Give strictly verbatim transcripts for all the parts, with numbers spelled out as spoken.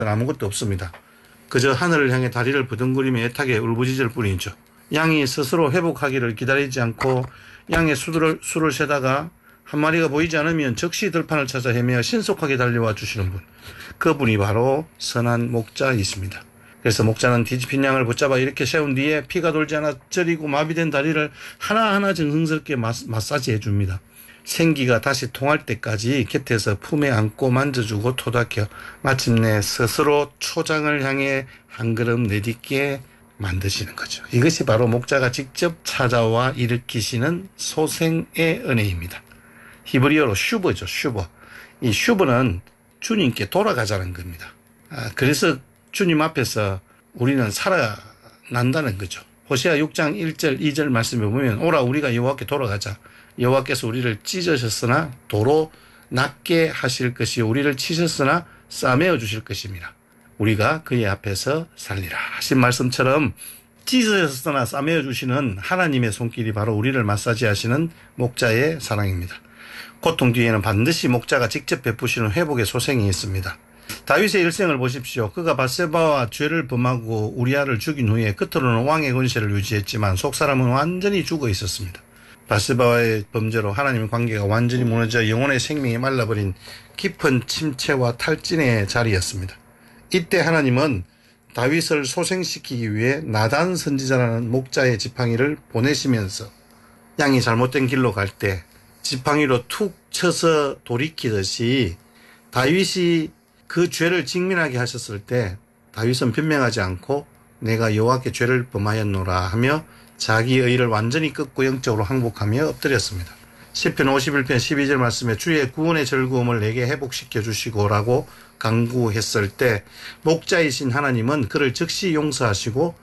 아무것도 없습니다. 그저 하늘을 향해 다리를 부둥그리며 애타게 울부짖을 뿐이죠. 양이 스스로 회복하기를 기다리지 않고 양의 수를, 수를 세다가 한 마리가 보이지 않으면 즉시 들판을 찾아 헤매어 신속하게 달려와 주시는 분. 그분이 바로 선한 목자이십니다. 그래서 목자는 뒤집힌 양을 붙잡아 이렇게 세운 뒤에 피가 돌지 않아 저리고 마비된 다리를 하나하나 정성스럽게 마사지해 줍니다. 생기가 다시 통할 때까지 곁에서 품에 안고 만져주고 토닥여 마침내 스스로 초장을 향해 한 걸음 내딛게 만드시는 거죠. 이것이 바로 목자가 직접 찾아와 일으키시는 소생의 은혜입니다. 히브리어로 슈버죠. 슈버. 이 슈버는 주님께 돌아가자는 겁니다. 아, 그래서 주님 앞에서 우리는 살아난다는 거죠. 호세아 육 장 일 절 이 절 말씀에 보면 오라 우리가 여호와께 돌아가자. 여호와께서 우리를 찢으셨으나 도로 낫게 하실 것이요 우리를 치셨으나 싸매어 주실 것입니다. 우리가 그의 앞에서 살리라 하신 말씀처럼 찢으셨으나 싸매어 주시는 하나님의 손길이 바로 우리를 마사지하시는 목자의 사랑입니다. 고통 뒤에는 반드시 목자가 직접 베푸시는 회복의 소생이 있습니다. 다윗의 일생을 보십시오. 그가 밧세바와 죄를 범하고 우리아를 죽인 후에 끝으로는 왕의 권세를 유지했지만 속사람은 완전히 죽어 있었습니다. 밧세바와의 범죄로 하나님의 관계가 완전히 무너져 영혼의 생명이 말라버린 깊은 침체와 탈진의 자리였습니다. 이때 하나님은 다윗을 소생시키기 위해 나단 선지자라는 목자의 지팡이를 보내시면서 양이 잘못된 길로 갈 때 지팡이로 툭 쳐서 돌이키듯이 다윗이 그 죄를 직면하게 하셨을 때 다윗은 변명하지 않고 내가 여호와께 죄를 범하였노라 하며 자기의 의를 완전히 꺾고 영적으로 항복하며 엎드렸습니다. 시편 오십일 편 십이 절 말씀에 주의 구원의 즐거움을 내게 회복시켜 주시고라고 간구했을 때 목자이신 하나님은 그를 즉시 용서하시고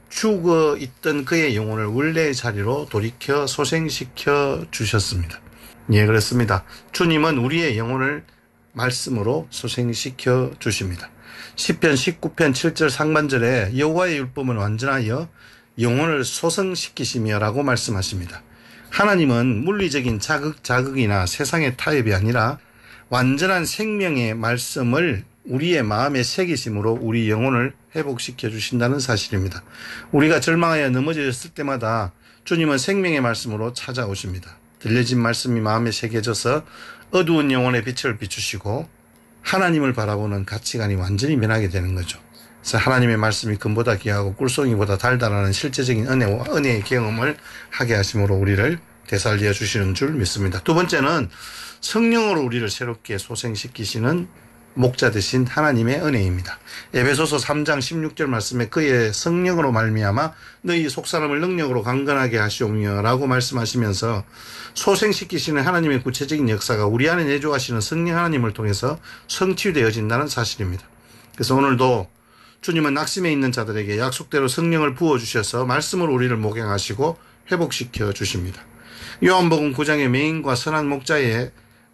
죽어 있던 그의 영혼을 원래의 자리로 돌이켜 소생시켜 주셨습니다. 예, 그렇습니다. 주님은 우리의 영혼을 말씀으로 소생시켜 주십니다. 시편 십구 편 칠 절 상반절에 여호와의 율법은 완전하여 영혼을 소생시키시며 라고 말씀하십니다. 하나님은 물리적인 자극, 자극이나 세상의 타협이 아니라 완전한 생명의 말씀을 우리의 마음에 새기심으로 우리 영혼을 회복시켜 주신다는 사실입니다. 우리가 절망하여 넘어졌을 때마다 주님은 생명의 말씀으로 찾아오십니다. 들려진 말씀이 마음에 새겨져서 어두운 영혼의 빛을 비추시고 하나님을 바라보는 가치관이 완전히 변하게 되는 거죠. 그래서 하나님의 말씀이 금보다 귀하고 꿀송이보다 달달하는 실제적인 은혜와 은혜의 경험을 하게 하심으로 우리를 되살려 주시는 줄 믿습니다. 두 번째는 성령으로 우리를 새롭게 소생시키시는 목자 되신 하나님의 은혜입니다. 에베소서 삼 장 십육 절 말씀에 그의 성령으로 말미암아 너희 속사람을 능력으로 강건하게 하시오며 라고 말씀하시면서 소생시키시는 하나님의 구체적인 역사가 우리 안에 내주하시는 성령 하나님을 통해서 성취되어진다는 사실입니다. 그래서 오늘도 주님은 낙심해 있는 자들에게 약속대로 성령을 부어주셔서 말씀으로 우리를 목양하시고 회복시켜 주십니다. 요한복음 구 장의 맹인과 선한 목자의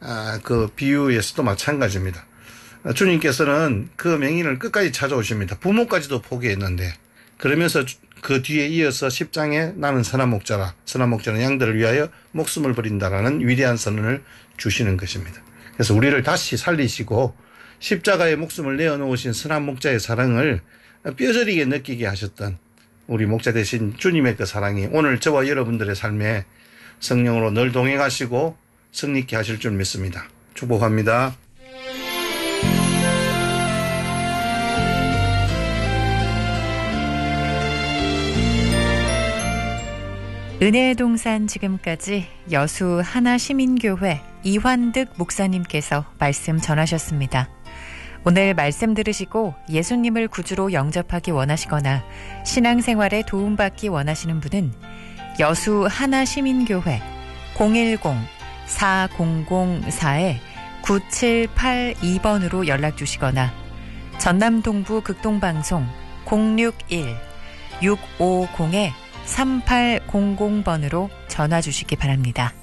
그 비유에서도 마찬가지입니다. 주님께서는 그 맹인을 끝까지 찾아오십니다. 부모까지도 포기했는데 그러면서 그 뒤에 이어서 십 장에 나는 선한 목자라. 선한 목자는 양들을 위하여 목숨을 버린다라는 위대한 선언을 주시는 것입니다. 그래서 우리를 다시 살리시고 십자가에 목숨을 내어놓으신 선한 목자의 사랑을 뼈저리게 느끼게 하셨던 우리 목자 되신 주님의 그 사랑이 오늘 저와 여러분들의 삶에 성령으로 늘 동행하시고 승리케 하실 줄 믿습니다. 축복합니다. 은혜의 동산 지금까지 여수 하나시민교회 이환득 목사님께서 말씀 전하셨습니다. 오늘 말씀 들으시고 예수님을 구주로 영접하기 원하시거나 신앙생활에 도움받기 원하시는 분은 여수 하나시민교회 공일공 사공공사 구칠팔이 번으로 연락주시거나 전남 동부 극동방송 공육일 육오공 삼팔공공 번으로 전화 주시기 바랍니다.